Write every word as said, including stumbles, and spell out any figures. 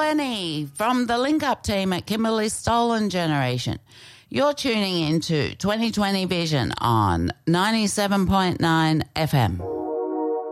Lenny from the Link Up team at Kimberley Stolen Generation. You're tuning into twenty twenty Vision on ninety-seven point nine F M.